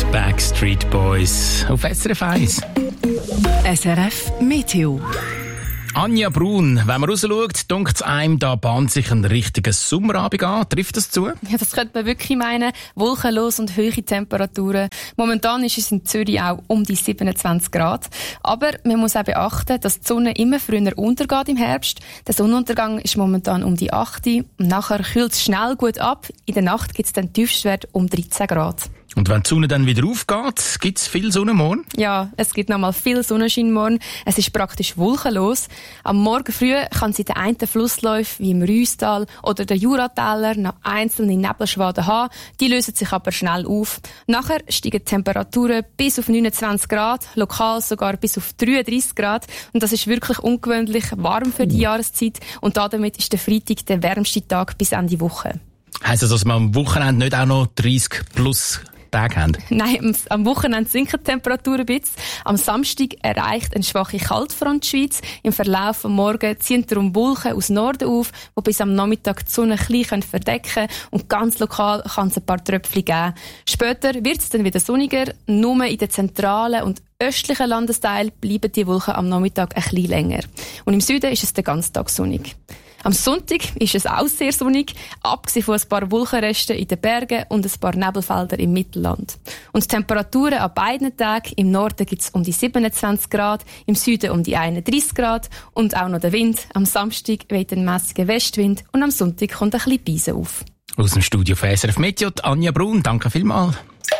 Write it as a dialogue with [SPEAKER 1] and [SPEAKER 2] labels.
[SPEAKER 1] Backstreet Boys auf SRF 1.
[SPEAKER 2] SRF Meteo.
[SPEAKER 1] Anja Brun, wenn man rausschaut, dunkt einem, da bahnt sich ein richtiger Sommerabend an. Trifft das zu?
[SPEAKER 3] Ja, das könnte man wirklich meinen. Wolkenlos und hohe Temperaturen. Momentan ist es in Zürich auch um die 27 Grad. Aber man muss auch beachten, dass die Sonne immer früher untergeht im Herbst. Der Sonnenuntergang ist momentan um die 8 Uhr. Und nachher kühlt es schnell gut ab. In der Nacht gibt es dann Tiefstwert um 13 Grad.
[SPEAKER 1] Und wenn die Sonne dann wieder aufgeht, gibt es viel Sonne morgen?
[SPEAKER 3] Ja, es gibt nochmal viel Sonnenschein morgen. Es ist praktisch wolkenlos. Am Morgen früh kann es in den einen Flussläufen, wie im Rüstal oder der Juratäler, noch einzelne Nebelschwaden haben. Die lösen sich aber schnell auf. Nachher steigen die Temperaturen bis auf 29 Grad, lokal sogar bis auf 33 Grad. Und das ist wirklich ungewöhnlich warm für die Jahreszeit. Und damit ist der Freitag der wärmste Tag bis Ende Woche.
[SPEAKER 1] Heisst das, dass wir am Wochenende nicht auch noch 30 plus Tage haben?
[SPEAKER 3] Nein, am Wochenende sinken die Temperaturen ein bisschen. Am Samstag erreicht eine schwache Kaltfront die Schweiz. Im Verlauf des Morgens ziehen darum Wolken aus Norden auf, die bis am Nachmittag die Sonne ein bisschen verdecken können. Und ganz lokal kann es ein paar Tröpfchen geben. Später wird es dann wieder sonniger. Nur in den zentralen und östlichen Landesteilen bleiben die Wolken am Nachmittag ein bisschen länger. Und im Süden ist es den ganzen Tag sonnig. Am Sonntag ist es auch sehr sonnig, abgesehen von ein paar Wolkenresten in den Bergen und ein paar Nebelfelder im Mittelland. Und die Temperaturen an beiden Tagen, im Norden gibt es um die 27 Grad, im Süden um die 31 Grad und auch noch der Wind. Am Samstag weht ein mässiger Westwind und am Sonntag kommt ein bisschen Beise auf.
[SPEAKER 1] Aus dem Studio von SRF Meteo, Anja Brun, danke vielmals.